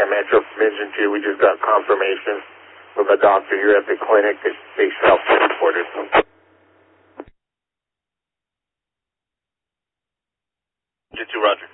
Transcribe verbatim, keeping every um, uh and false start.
yeah, Metro from Engine two. We just got confirmation from a doctor here at the clinic that they self-reported. Engine two, roger.